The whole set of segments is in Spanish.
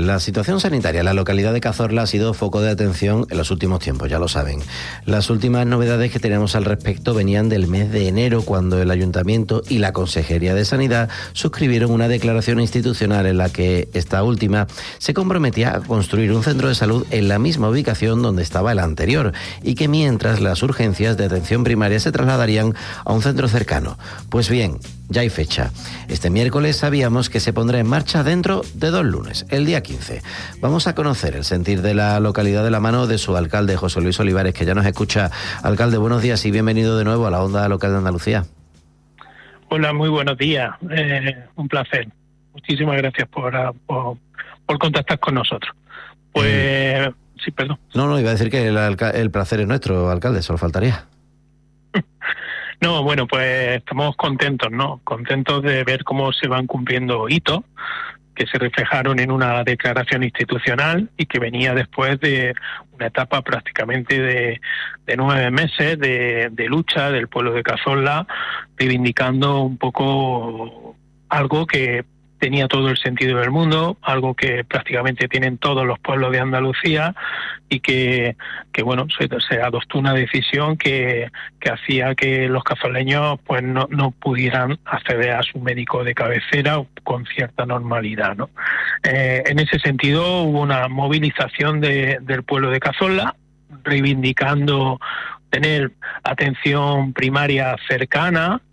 La situación sanitaria en la localidad de Cazorla ha sido foco de atención en los últimos tiempos, ya lo saben. Las últimas novedades que tenemos al respecto venían del mes de enero, cuando el Ayuntamiento y la Consejería de Sanidad suscribieron una declaración institucional en la que esta última se comprometía a construir un centro de salud en la misma ubicación donde estaba el anterior y que mientras las urgencias de atención primaria se trasladarían a un centro cercano. Pues bien, ya hay fecha. Este miércoles sabíamos que se pondrá en marcha dentro de 2 lunes, el día 15. Vamos a conocer el sentir de la localidad de la mano de su alcalde, José Luis Olivares, que ya nos escucha. Alcalde, buenos días y bienvenido de nuevo a la Onda Local de Andalucía. Hola, muy buenos días. Un placer. Muchísimas gracias por contactar con nosotros. Pues, sí, perdón. No, iba a decir que el placer es nuestro, alcalde, solo faltaría. No, bueno, pues estamos contentos, ¿no? Contentos de ver cómo se van cumpliendo hitos que se reflejaron en una declaración institucional y que venía después de una etapa prácticamente de 9 meses de lucha del pueblo de Cazorla, reivindicando un poco algo que tenía todo el sentido del mundo, algo que prácticamente tienen todos los pueblos de Andalucía y que bueno, se adoptó una decisión que hacía que los cazorleños pues no pudieran acceder a su médico de cabecera con cierta normalidad, ¿no? En ese sentido hubo una movilización del pueblo de Cazorla, reivindicando tener atención primaria cercana.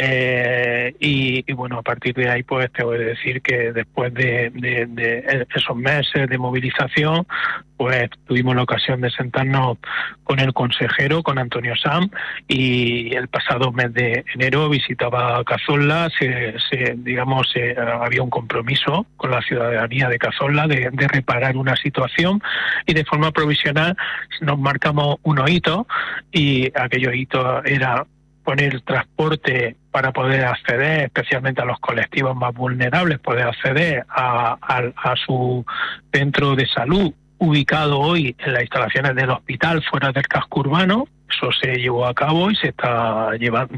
Y bueno, a partir de ahí pues te voy a decir que después de esos meses de movilización pues tuvimos la ocasión de sentarnos con el consejero, con Antonio Sanz, y el pasado mes de enero visitaba Cazorla. Había un compromiso con la ciudadanía de Cazorla de reparar una situación, y de forma provisional nos marcamos unos hitos, y aquellos hitos era poner transporte para poder acceder, especialmente a los colectivos más vulnerables, poder acceder a su centro de salud, ubicado hoy en las instalaciones del hospital fuera del casco urbano. Eso se llevó a cabo y se está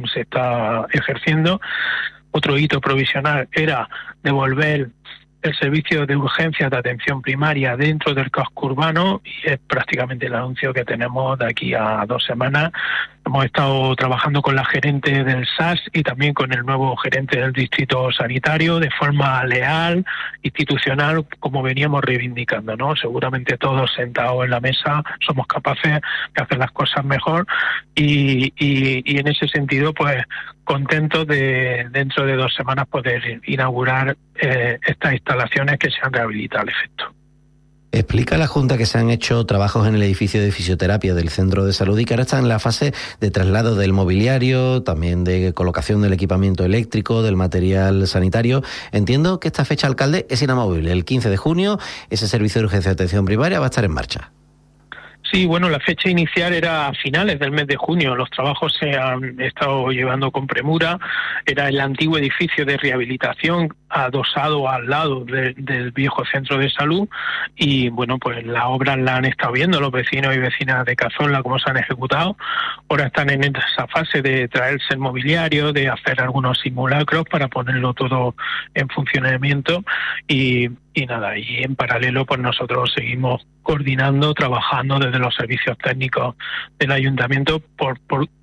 ejerciendo. Otro hito provisional era devolver el servicio de urgencias de atención primaria dentro del casco urbano, y es prácticamente el anuncio que tenemos de aquí a 2 semanas. Hemos estado trabajando con la gerente del SAS y también con el nuevo gerente del distrito sanitario de forma leal, institucional, como veníamos reivindicando, ¿no? Seguramente todos sentados en la mesa somos capaces de hacer las cosas mejor, y en ese sentido pues contentos de dentro de 2 semanas poder inaugurar estas instalaciones que se han rehabilitado al efecto. Explica la Junta que se han hecho trabajos en el edificio de fisioterapia del centro de salud y que ahora está en la fase de traslado del mobiliario, también de colocación del equipamiento eléctrico, del material sanitario. Entiendo que esta fecha, alcalde, es inamovible. El 15 de junio ese servicio de urgencia de atención primaria va a estar en marcha. Sí, bueno, la fecha inicial era a finales del mes de junio. Los trabajos se han estado llevando con premura. Era el antiguo edificio de rehabilitación adosado al lado del viejo centro de salud, y bueno, pues las obras las han estado viendo los vecinos y vecinas de Cazorla, cómo se han ejecutado. Ahora están en esa fase de traerse el mobiliario, de hacer algunos simulacros para ponerlo todo en funcionamiento, y nada, y en paralelo pues nosotros seguimos coordinando, trabajando desde los servicios técnicos del ayuntamiento por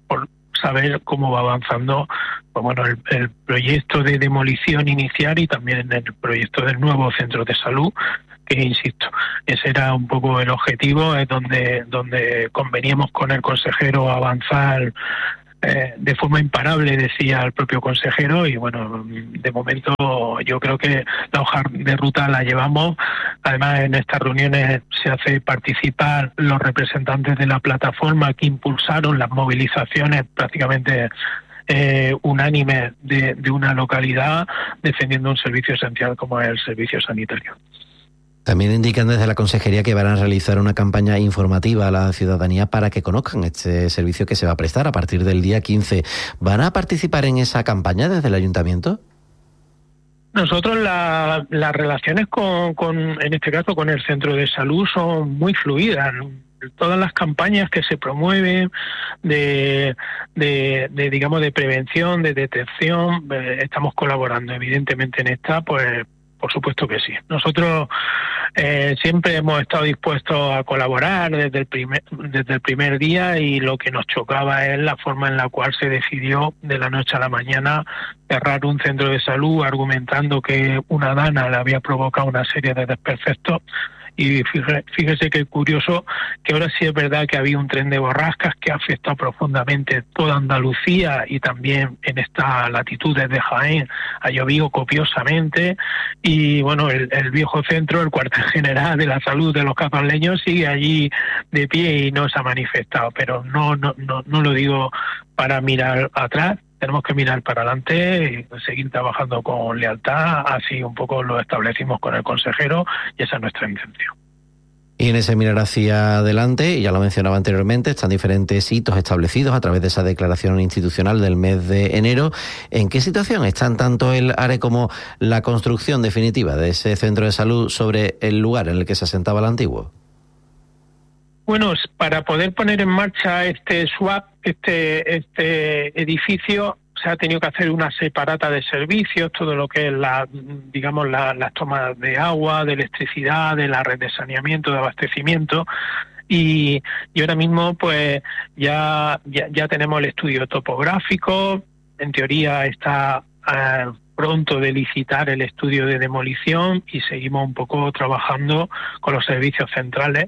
saber cómo va avanzando pues bueno, el proyecto de demolición inicial, y también el proyecto del nuevo centro de salud, que insisto, ese era un poco el objetivo, es donde conveníamos con el consejero avanzar de forma imparable, decía el propio consejero, y bueno, de momento yo creo que la hoja de ruta la llevamos. Además, en estas reuniones se hace participar los representantes de la plataforma que impulsaron las movilizaciones prácticamente unánimes de una localidad, defendiendo un servicio esencial como es el servicio sanitario. También indican desde la Consejería que van a realizar una campaña informativa a la ciudadanía para que conozcan este servicio que se va a prestar a partir del día 15. ¿Van a participar en esa campaña desde el Ayuntamiento? Nosotros las relaciones en este caso con el centro de salud son muy fluidas. Todas las campañas que se promueven de digamos de prevención, de detección, estamos colaborando. Evidentemente en esta pues por supuesto que sí. Nosotros siempre hemos estado dispuestos a colaborar desde el primer día, y lo que nos chocaba es la forma en la cual se decidió de la noche a la mañana cerrar un centro de salud argumentando que una dana le había provocado una serie de desperfectos. Y fíjese qué curioso que ahora sí es verdad que había un tren de borrascas que ha afectado profundamente toda Andalucía, y también en estas latitudes de Jaén ha llovido copiosamente, y bueno, el viejo centro, el cuartel general de la salud de los cazorleños, sigue allí de pie y no se ha manifestado. Pero no lo digo para mirar atrás. Tenemos que mirar para adelante y seguir trabajando con lealtad. Así un poco lo establecimos con el consejero, y esa es nuestra intención. Y en ese mirar hacia adelante, ya lo mencionaba anteriormente, están diferentes hitos establecidos a través de esa declaración institucional del mes de enero. ¿En qué situación están tanto el ARE como la construcción definitiva de ese centro de salud sobre el lugar en el que se asentaba el antiguo? Bueno, para poder poner en marcha este swap, este edificio, se ha tenido que hacer una separata de servicios, todo lo que es las tomas de agua, de electricidad, de la red de saneamiento, de abastecimiento. Y ahora mismo pues ya tenemos el estudio topográfico. En teoría está pronto de licitar el estudio de demolición, y seguimos un poco trabajando con los servicios centrales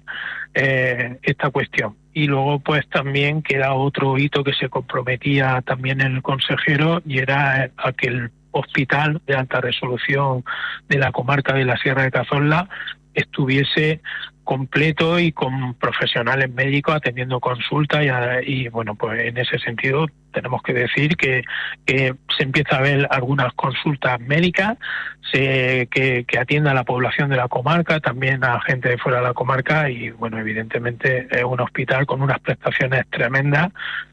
esta cuestión. Y luego pues también queda otro hito que se comprometía también el consejero, y era aquel hospital de alta resolución de la comarca de la Sierra de Cazorla estuviese completo y con profesionales médicos atendiendo consultas, y bueno, pues en ese sentido tenemos que decir que se empieza a ver algunas consultas médicas que atienda a la población de la comarca, también a gente de fuera de la comarca, y bueno, evidentemente es un hospital con unas prestaciones tremendas.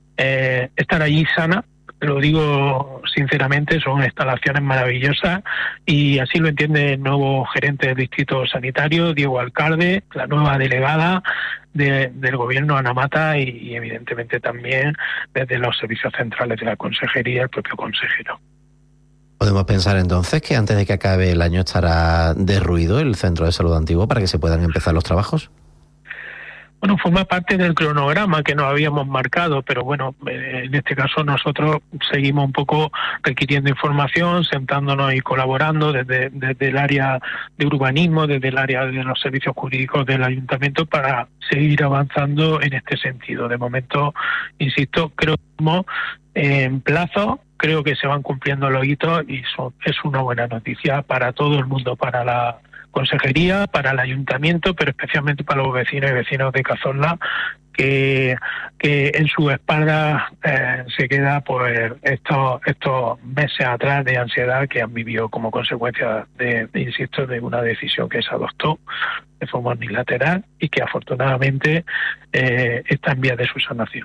Estar allí sana, lo digo sinceramente, son instalaciones maravillosas, y así lo entiende el nuevo gerente del distrito sanitario, Diego Alcalde, la nueva delegada del gobierno, Ana Mata, y evidentemente también desde los servicios centrales de la consejería, el propio consejero. ¿Podemos pensar entonces que antes de que acabe el año estará derruido el centro de salud antiguo para que se puedan empezar los trabajos? Bueno, forma parte del cronograma que nos habíamos marcado, pero bueno, en este caso nosotros seguimos un poco requiriendo información, sentándonos y colaborando desde el área de urbanismo, desde el área de los servicios jurídicos del ayuntamiento, para seguir avanzando en este sentido. De momento, insisto, creo que estamos en plazo, creo que se van cumpliendo los hitos, y es una buena noticia para todo el mundo, para la consejería, para el ayuntamiento, pero especialmente para los vecinos y vecinos de Cazorla, que en su espalda se queda pues estos meses atrás de ansiedad que han vivido como consecuencia de una decisión que se adoptó de forma unilateral, y que afortunadamente está en vías de su sanación.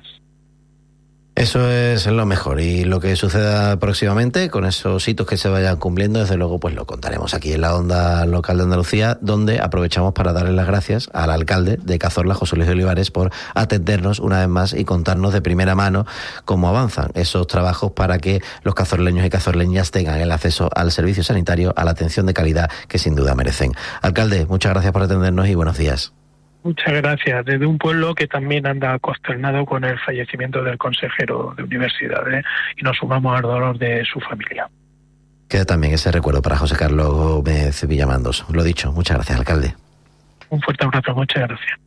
Eso es lo mejor, y lo que suceda próximamente con esos hitos que se vayan cumpliendo, desde luego pues lo contaremos aquí en la Onda Local de Andalucía, donde aprovechamos para darle las gracias al alcalde de Cazorla, José Luis Olivares, por atendernos una vez más y contarnos de primera mano cómo avanzan esos trabajos para que los cazorleños y cazorleñas tengan el acceso al servicio sanitario, a la atención de calidad que sin duda merecen. Alcalde, muchas gracias por atendernos y buenos días. Muchas gracias. Desde un pueblo que también anda consternado con el fallecimiento del consejero de universidades, y nos sumamos al dolor de su familia. Queda también ese recuerdo para José Carlos Gómez Villamandos. Lo dicho, muchas gracias, alcalde. Un fuerte abrazo, muchas gracias.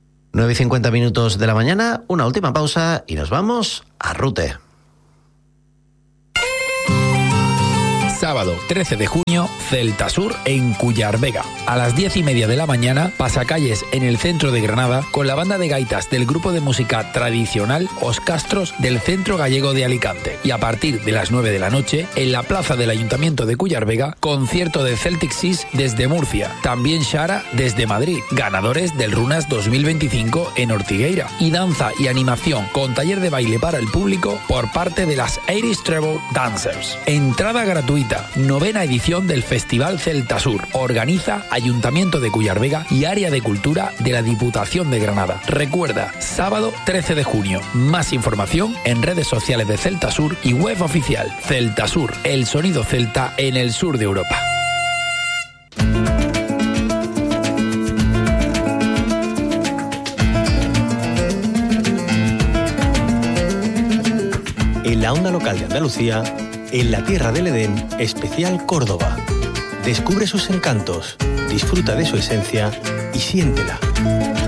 9:50 de la mañana, una última pausa y nos vamos a Rute. Sábado 13 de junio, Celtasur en Cuyar-Vega. A las 10:30 de la mañana, pasacalles en el centro de Granada con la banda de gaitas del grupo de música tradicional Os Castros del Centro Gallego de Alicante. Y a partir de las 9 de la noche, en la plaza del Ayuntamiento de Cuyar-Vega, concierto de Celtic Seas desde Murcia. También Shara desde Madrid, ganadores del Runas 2025 en Ortigueira. Y danza y animación con taller de baile para el público por parte de las Irish Treble Dancers. Entrada gratuita. 9ª edición del Festival Celtasur. Organiza Ayuntamiento de Cuyar-Vega y Área de Cultura de la Diputación de Granada. Recuerda, sábado 13 de junio. Más información en redes sociales de Celtasur y web oficial. Celtasur, el sonido celta en el sur de Europa. en la onda local de Andalucía, en la Tierra del Edén, especial Córdoba. Descubre sus encantos, disfruta de su esencia y siéntela.